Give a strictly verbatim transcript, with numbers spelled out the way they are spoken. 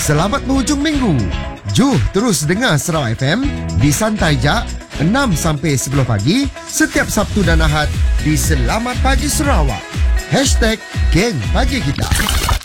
Selamat menghujung minggu. Juh terus dengar Sarawak F M di Santai Jak enam sampai sepuluh pagi setiap Sabtu dan Ahad di Selamat Pagi Sarawak. Hashtag Geng Pagi Kita.